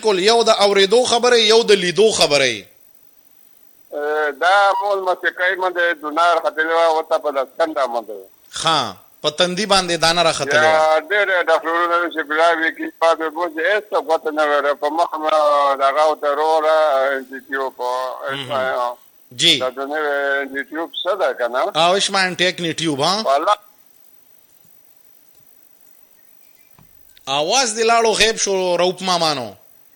بالکل یو د اوریدو خبره یو د لیدو خبره دا مول مسکای منده دونار خدلوا وتا په دسکنده منده ها پتندی باندې دانه را خطلې یا ډېر د فلورونو چې بلاوي کې په موږ هیڅ وخت نه وره په مخ دغه ته روره انټیټیو په جی دا د نو انټیټیو څه ده کنه او اسمان ټیکنیټیو ها والله आवाज دی لاړو غیب شو روپ مامانو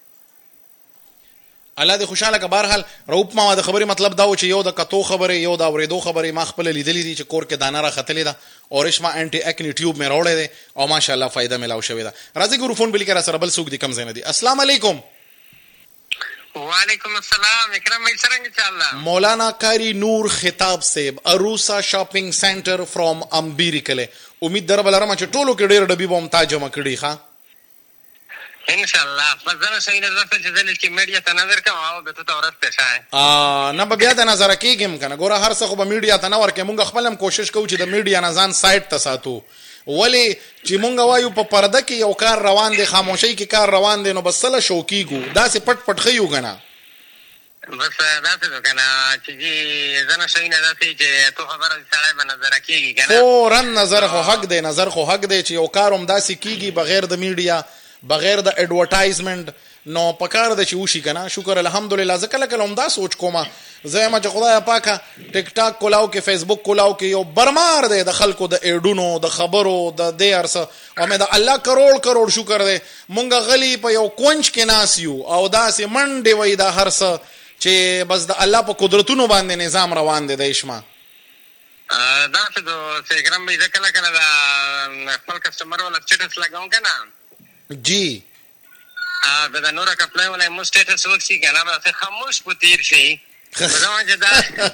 الله دې خوشاله که بهرحال روپ ماما د خبرې مطلب دا و چې یو د کتو خبرې یو د اورېدو خبرې ما خپله لیدلې دي چې کور کې دانه را ختلې ده او رشما انټي اکني ټیوب مې راوړی دی او ماشاءالله فایده ملاو شوې ده راځئ ګورو فون بلي که را سره بل څوک دي کم ځای نه دي السلام علیکم وعلیکم السلام اکرم بھائی څرنګه انشاءالله مولانا قاری نور خطاب صاحب اروسا شاپینګ سنټر فرام امبیریکله امید در بلرم چې ټولو کې ډېر ډبي به هم تا جمع کړي ښه انشاءالله بس زنه شي نظر ته چې دل کې میډیا ته نظر کوم او به ته ورسته شای نه به بیا د نظر کېږم کنه ګوره هر څه خو به میډیا ته نه ورکې مونږ خپل هم کوشش کوو چې د میډیا نه ځان سایډ ته ساتو ولی چې مونږ وایو په پرده کې یو کار روان دی خاموشۍ کې کار روان دی نو بس سله شو کېږو داسې پټ پټ ښیو کنه بس داسې ده کنه چې زنه شي نه داسې چې تو خبره سړی به نظر کېږي کنه فورا نظر خو حق دی نظر خو حق دی چې یو کار هم داسې کېږي بغیر د میډیا بغیر د ایڈورټایزمنت نو پکار د چې وشي کنه شکر الحمدلله زه کله کله هم دا سوچ کوم زه یم چې خدای پاکه ټیک ټاک کولاو کې فیسبوک کولاو کې یو برمار دی د خلکو د ایډونو د خبرو د دې ارسه او مې د الله کروڑ کروڑ شکر دی مونږ غلی په یو کونج کې ناس یو او داسې منډې وای د هر څه چې بس د الله په قدرتونو باندې نظام روان دی د اشما داسې د اکرم بھائی زه کله کله د خپل کسټمر ولا سټیټس لګاوم کنه جی دا نور کپلای ولا مو سټیټس وکسي کنه به خاموش پوتیر شي مزه دا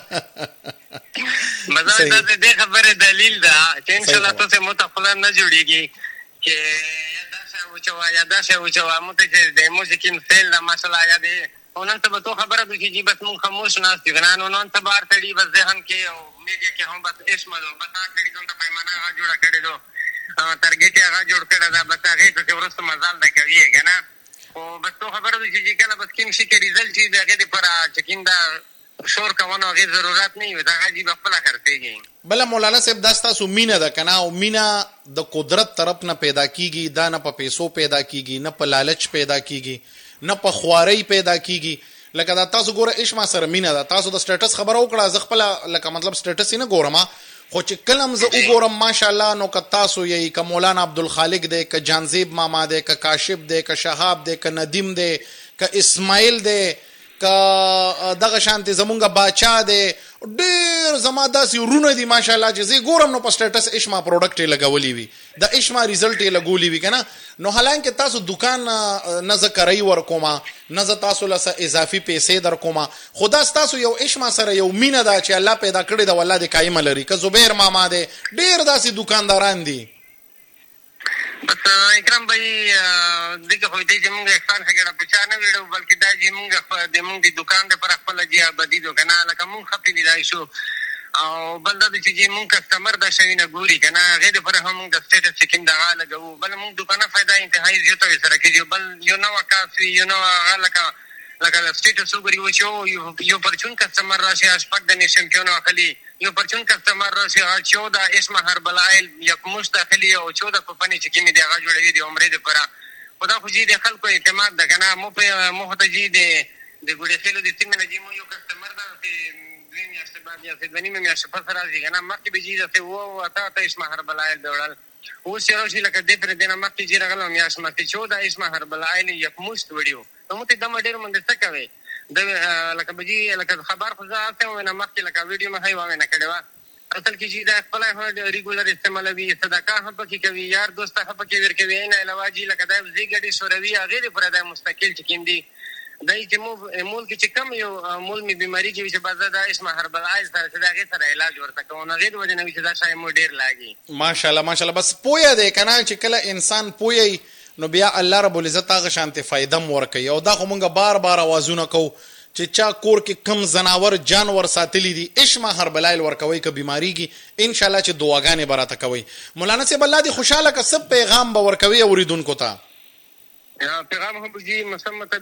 د خبره دلیل ده چې ان شاء الله تاسو متخلل نه جوړیږي چې دا څه وچوا مو ته د موزیک مثال د ماشاءالله یا دې اونن ته تو خبره د چې بس مون خاموش نه استي کنه نو نن ته بار تړي بس ذهن کې او میډیا کې هم بس اسم دو بتا کړي څنګه پیمانه جوړه کړي دو تارګټ هغه جوړ کړه دا بس هغه ته ورسته مزال دا کوي کنه او بس تو خبره دي چې کله بس کوم شي کې ریزلټ چې دغه لپاره چکین دا شور کوونه هغه ضرورت نه وي دا غي خپل خرڅيږي بل مولانا صاحب داستا سو مینا ده کنه او مینا د قدرت طرف نه پیدا کیږي دا نه په پیسو پیدا کیږي نه په لالچ پیدا کیږي نه په خواري پیدا کیږي لکه دا تاسو ګوره اشما سره مینا ده تاسو د سټیټس خبر او کړه ز خپل لکه مطلب سټیټس نه ګورم خو چې کلم زه وګورم ماشاءالله نو که تاسو یې که مولانا عبدالخالق دی که جانزیب ماما دی که کاشف دی که شهاب دی که ندیم دی که اسماعیل دی که دغه شانتي زمونږ باچا دی ډېر زما داسې ورونه دي ماشاءالله چې زه ګورم نو په سټیټس اشما پروډکټ یې لګولی وي د اشما ریزلټ یې لګولی وي که نه نو حالانکه تاسو دکان نه زه کرایي ورکومه نه زه تاسو له اضافي پیسې در کومه خو دا ستاسو یو اشما سره یو مینه ده چې الله پیدا کړې ده والله دې قایمه لري که زبیر ماما دی ډېر داسې دکانداران دي بس اکرم بھائی دغه خو دې زموږ احسان څنګه پچا نه ویډیو بلکې دا زموږ د موږ د دکان د پر خپل جی ابدي دکان لکه موږ خپل دی شو او بل دا چې موږ کسٹمر د شوی نه ګوري کنه غیر پر هم د سټیټس چکین دغه لګو بل موږ دکانه फायदा انتهایی زیاته سره کیږي بل یو نو کافي یو نو لکه سټیټس وګوري و چې یو پرچون کسٹمر راشي اشپک د نشمپیون اخلي یو پرچون کسٹمر راشي 14 اسمه هربل آیل یک مش داخلي او 14 په پني چې کیمه دی هغه جوړوي د عمره د پره خدا خو جی د خلکو اعتماد د کنه مو په محتاجي د ګوډه خلو د تیم نه جمو یو کسٹمر دا چې دنیا شباب یا فدنی مې مې شپه سره راځي کنه مکه به جی ته و اتا ته اسمه هربل آیل دوړل او شروع شي لکه د پر دینه مکه جی راغلم یا شمه 14 اسمه هربل آیل یک مش وړیو نو ته دمه ډیر مونږ څه کوي د لکه بجی لکه خبر خو ځاته و نه مکه لکه ویډیو مې هاي وانه کړو اصل کې چې دا خپل ریګولر استعمالوي صدقه هم پکې کوي یار دوسته هم پکې ورکوي نه علاوه جی لکه دا زیګړي شوروي غیر پر دا مستقل چکین دي دای چې مول کې چې کم یو مول می بیماری کې چې بازار دا اسمه هربل آیز سره دا غیر سره علاج ورته کوي غیر وجه نه چې دا شای مو ډیر لاګي ماشاءالله بس پویا دی کنه چې کله انسان پوی نو بیا الله رب العزت هغه شانته فائدہ مور کوي او دا خو مونږ بار اوازونه کوو چې چا کور کې کم زناور جانور ساتلی دي اشما هربلایل ورکوي که بیماریږي ان شاء الله چې دعاګانې براته کوي مولانا صاحب الله دې خوشاله که سب پیغام به ورکوي اوریدونکو ته پیغام هم بجی مسمت